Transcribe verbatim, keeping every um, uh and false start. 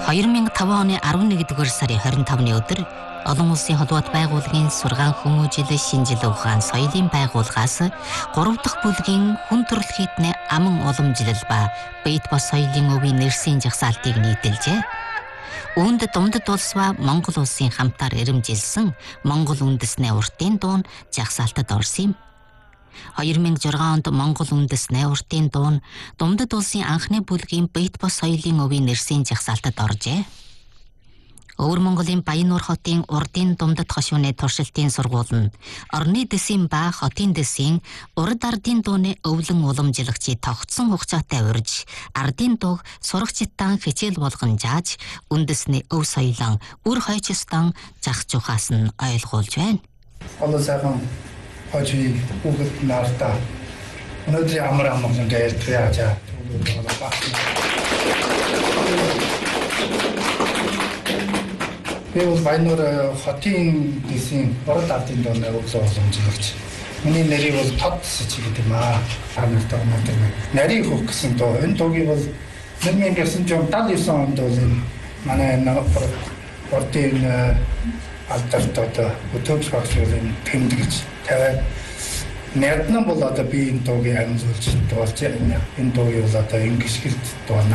хоёр мянга таван оны арван нэгдүгээр сарын хорин тавны өдөр олон улсын холбоот байгууллагын сургаан хүмүүжил шинжил ухаан соёлын байгууллагаас гурав дахь бүлгийн хүн төрөлхийдний аман уламжлал ба бит бос соёлын өвийн нэрсийн жагсаалтыг нийтэлжээ. Үүнд Думдад улс ба Монгол улсын хамтаар ирэмжилсэн Монгол үндэсний уртын дуун жагсаалтад орсон юм. хоёр мянга зургаан онд Монгол үндэсний уртын дуун Думдад улсын анхны бүлгийн бит бос соёлын өвийн нэрсийн жагсаалтад оржээ. Өвөр Монголын Баяннуур хотын урдын Думдад хошууны туршилтын сургууль нь орны дэсийн ба хотын дэсийн урд ардын дууны өвлөн уламжлагчийг тогтсон хугацаатай урьж ардын дууг сурагчдаа хичээл болгон зааж үндэсний өв соёлон үр хойчстон зах зугаас нь ойлгуулж байна. Одоо сайхан хожи бүгд наартаа өнөөдрийн амар амгалан дээр яажаа. Тэгвэл Баяннуур хотын дэсийн урд ардын дууны өвлөн уламжлагч. Миний нэрийг бол Тод сэж гэдэг юм аа. Хамтдаа өнөөдөр нарийн хөх гэсэн дуу. Энэ дуугийг бол нэг мянга девятьсот девяносто девять онд бол манай урдын алдарт одоо өтөмс багшийн тэмдэглэж тавиад Нэрдэн бол одоо би энэ дуугийн амжилт болж байна. Энэ дуугийн бол одоо ингэсгэлт дуу